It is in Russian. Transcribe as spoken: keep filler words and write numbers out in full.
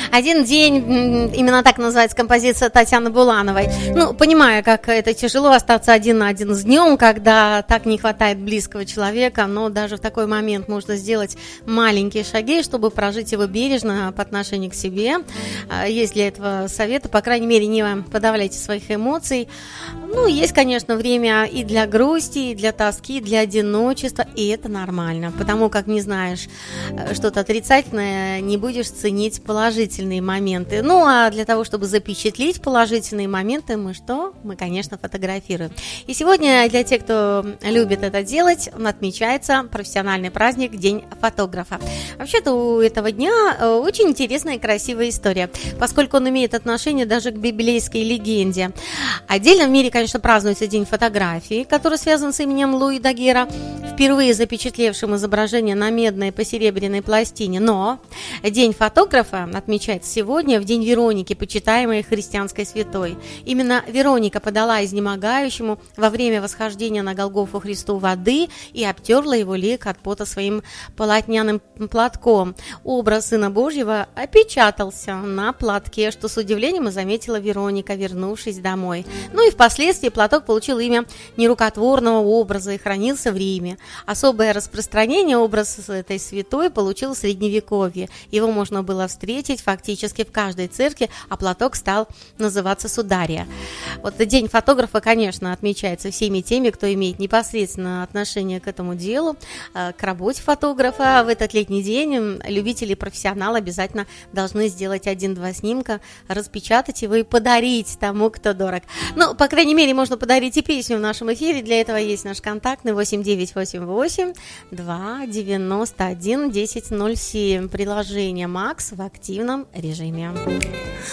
Один день, именно так называется композиция Татьяны Булановой. Ну, понимаю, как это тяжело остаться один на один с днем, когда так не хватает близкого человека, но даже в такой момент можно сделать маленькие шаги, чтобы прожить его бережно по отношению к себе. Есть для этого советы, по крайней мере, не подавляйте своих эмоций. Ну, есть, конечно, время и для грусти, и для тоски, и для одиночества, и это нормально, потому как не знаешь что-то отрицательное, не будешь ценить положительные моменты. Ну, а для того, чтобы запечатлеть положительные моменты, мы что? Мы, конечно, фотографируем. И сегодня для тех, кто любит это делать, отмечается профессиональный праздник День фотографа. Вообще-то у этого дня очень интересная и красивая история, поскольку он имеет отношение даже к библейской легенде. Отдельно в мире, конечно, празднуется День фотографии, который связан с именем Луи Дагера, впервые запечатлевшим изображение на медной посеребряной пластине. Но День фотографа отмечается сегодня, в день Вероники, почитаемой христианской святой. Именно Вероника подала изнемогающему во время восхождения на Голгофу Христу воды и обтерла его лик от пота своим полотняным платком. Образ Сына Божьего опечатался на платке, что с удивлением и заметила Вероника, вернувшись домой. Ну и впоследствии платок получил имя нерукотворного образа и хранился в Риме. Особое распространение образа этой святой получил в Средневековье. Его можно было встретить фактически в каждой церкви, а платок стал называться судария. Вот День фотографа, конечно, отмечается всеми теми, кто имеет непосредственно отношение к этому делу, к работе фотографа. В этот летний день любители и профессионалы обязательно должны сделать один-два снимка, распечатать его и подарить тому, кто дорог. Ну, по крайней мере, можно подарить и песню в нашем эфире. Для этого есть наш контактный восемь девять восемь восемь два девяносто один десять ноль семь. Приложение Макс в активном режиме.